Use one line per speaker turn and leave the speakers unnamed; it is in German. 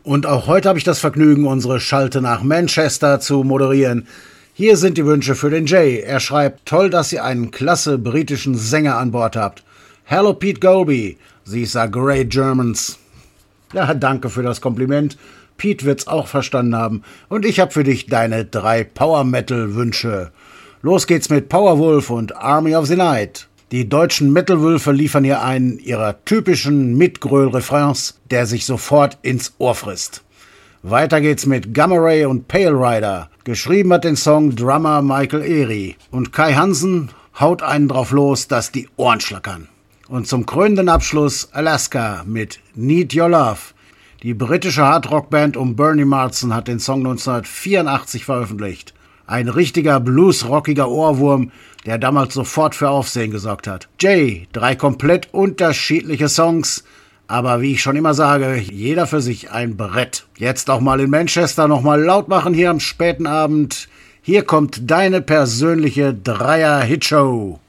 Und auch heute habe ich das Vergnügen, unsere Schalte nach Manchester zu moderieren. Hier sind die Wünsche für den Jay. Er schreibt, toll, dass ihr einen klasse britischen Sänger an Bord habt. Hello Pete Golby, these are great Germans. Ja, danke für das Kompliment. Pete wird's auch verstanden haben. Und ich habe für dich deine 3 Power-Metal-Wünsche. Los geht's mit Powerwolf und Army of the Night. Die deutschen Metal-Wölfe liefern hier einen ihrer typischen Mitgröl-Refrains, der sich sofort ins Ohr frisst. Weiter geht's mit Gamma Ray und Pale Rider. Geschrieben hat den Song Drummer Michael Erie. Und Kai Hansen haut einen drauf los, dass die Ohren schlackern. Und zum krönenden Abschluss Alaska mit Need Your Love. Die britische Hardrock-Band um Bernie Marsden hat den Song 1984 veröffentlicht. Ein richtiger bluesrockiger Ohrwurm, der damals sofort für Aufsehen gesorgt hat. Jay, 3 komplett unterschiedliche Songs, aber wie ich schon immer sage, jeder für sich ein Brett. Jetzt auch mal in Manchester nochmal laut machen hier am späten Abend. Hier kommt deine persönliche Dreier-Hitshow.